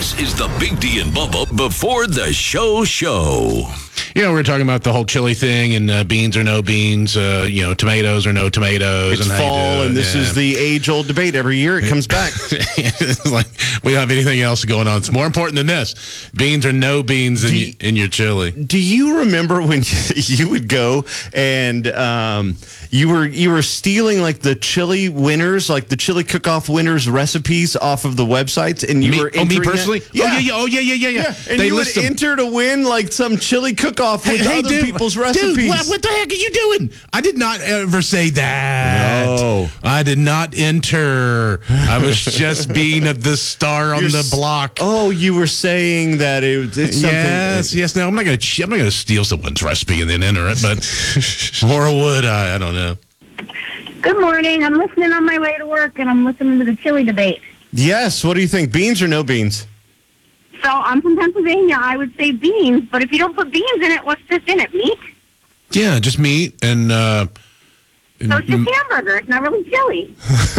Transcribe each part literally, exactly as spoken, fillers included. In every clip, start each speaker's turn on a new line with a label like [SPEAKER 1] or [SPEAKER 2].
[SPEAKER 1] This is the Big D and Bubba before the show show.
[SPEAKER 2] You know, we're talking about the whole chili thing and uh, beans or no beans, uh, you know, tomatoes or no tomatoes.
[SPEAKER 3] It's
[SPEAKER 2] and how you
[SPEAKER 3] fall,
[SPEAKER 2] do it.
[SPEAKER 3] and this
[SPEAKER 2] Yeah.
[SPEAKER 3] is the age-old debate. Every year it comes back.
[SPEAKER 2] It's like we don't have anything else going on. It's more important than this. Beans or no beans in,
[SPEAKER 3] you-
[SPEAKER 2] in your chili.
[SPEAKER 3] Do you remember when you would go and um, you were you were stealing like the chili winners, like the chili cook-off winners recipes off of the websites, and you
[SPEAKER 2] Me,
[SPEAKER 3] were
[SPEAKER 2] oh, me
[SPEAKER 3] entering it?
[SPEAKER 2] personally?
[SPEAKER 3] Yeah.
[SPEAKER 2] Oh, yeah, yeah. Oh, yeah, yeah, yeah, yeah.
[SPEAKER 3] Yeah, and
[SPEAKER 2] They
[SPEAKER 3] you would
[SPEAKER 2] list them.
[SPEAKER 3] enter to win like some chili cook-off with other
[SPEAKER 2] dude,
[SPEAKER 3] people's recipes.
[SPEAKER 2] Dude, what, what the heck are you doing? I did not ever say that.
[SPEAKER 3] No.
[SPEAKER 2] I did not enter. I was just being a, the star on
[SPEAKER 3] You're
[SPEAKER 2] the
[SPEAKER 3] s-
[SPEAKER 2] block.
[SPEAKER 3] Oh, you were saying that it, it's something.
[SPEAKER 2] Yes, yes. No, I'm not going to. I'm not going to steal someone's recipe and then enter it, but or would I? I don't know.
[SPEAKER 4] Good morning. I'm listening on my way to work, and I'm listening to the chili debate.
[SPEAKER 3] Yes. What do you think? Beans or no beans?
[SPEAKER 4] So I'm from Pennsylvania. I would say beans, but if you don't put beans in it, what's just in it? Meat?
[SPEAKER 2] Yeah, just meat and. uh
[SPEAKER 4] So it's just hamburger. It's not really chili.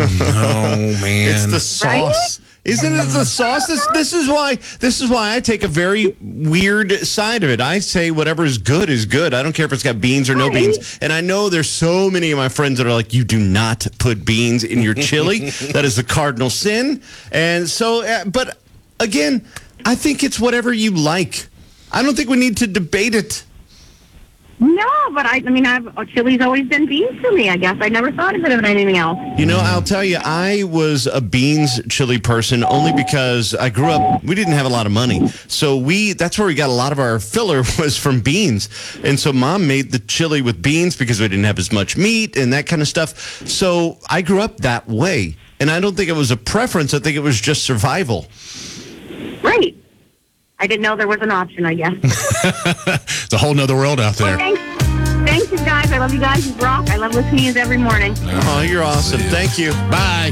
[SPEAKER 2] Oh man,
[SPEAKER 3] It's the sauce. Isn't it the sauce? This, this is why this is why I take a very weird side of it. I say whatever is good is good. I don't care if it's got beans or no
[SPEAKER 4] Right.
[SPEAKER 3] beans. And I know there's so many of my friends that are like, you do not put beans in your chili. That is the cardinal sin. And so, uh, but again, I think it's whatever you like. I don't think we need to debate it.
[SPEAKER 4] No, but I, I mean, I've, oh, chili's always been beans to me, I guess. I never thought of it as anything else.
[SPEAKER 3] You know, I'll tell you, I was a beans chili person only because I grew up, we didn't have a lot of money. So we, that's where we got a lot of our filler was from beans. And so mom made the chili with beans because we didn't have as much meat and that kind of stuff. So I grew up that way. And I don't think it was a preference. I think it was just survival.
[SPEAKER 4] Right. I didn't know there was an option, I guess.
[SPEAKER 2] it's a whole nother world out there.
[SPEAKER 4] Thanks. Thanks, you guys. I love you guys. You rock. I love listening to you every morning.
[SPEAKER 3] Oh, you're awesome. Thank you.
[SPEAKER 2] Bye.